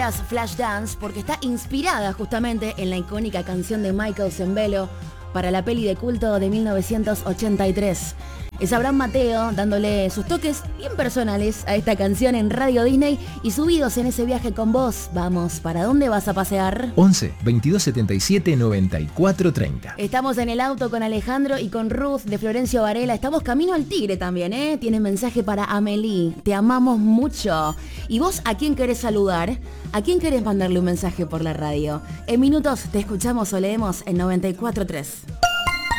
escuchás Flashdance porque está inspirada justamente en la icónica canción de Michael Sembello para la peli de culto de 1983. Es Abraham Mateo dándole sus toques bien personales a esta canción en Radio Disney y subidos en ese viaje con vos. Vamos, ¿para dónde vas a pasear? 11 22 77 94 30. Estamos en el auto con Alejandro y con Ruth de Florencio Varela. Estamos camino al Tigre también, ¿eh? Tienen mensaje para Amelie. Te amamos mucho. ¿Y vos a quién querés saludar? ¿A quién querés mandarle un mensaje por la radio? En minutos te escuchamos o leemos en 94.3.